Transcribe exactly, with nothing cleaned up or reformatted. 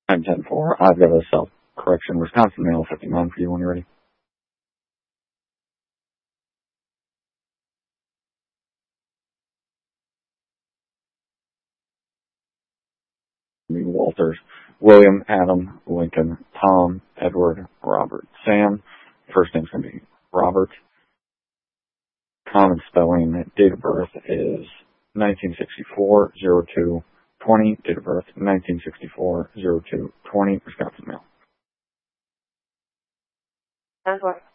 nine ten four. I've got a self-correction Wisconsin mail fifty-nine for you when you're ready. Walters, William, Adam, Lincoln, Tom, Edward, Robert, Sam. First name's going to be Robert. Common spelling. Date of birth is nineteen sixty-four, oh two twenty. Date of birth nineteen sixty-four, oh two twenty. Wisconsin mail. That's what.